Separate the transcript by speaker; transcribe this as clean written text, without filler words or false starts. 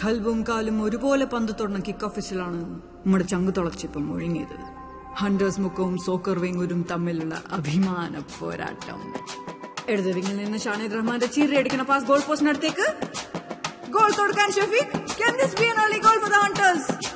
Speaker 1: കൽബും കാലും ഒരുപോലെ പന്ത് തൊടുന്ന കിക്ക് ഓഫീസിലാണ് നമ്മുടെ ചങ്കു തുളച്ചിപ്പം ഒഴുങ്ങിയത്. ഹണ്ടേഴ്സ് മുക്കവും സോക്കർ വെങ്ങൂരും തമ്മിലുള്ള അഭിമാന പോരാട്ടം. ഇടത് വിങ്ങിൽ നിന്ന് ഷാനിദ് റഹ്മാന്റെ ചീറിയടിക്കുന്ന pass goal പോസ്റ്റിനടുത്തേക്ക്. Goal തൊടുക്കാൻ Shafeeq. Can this be an early goal for the Hunters?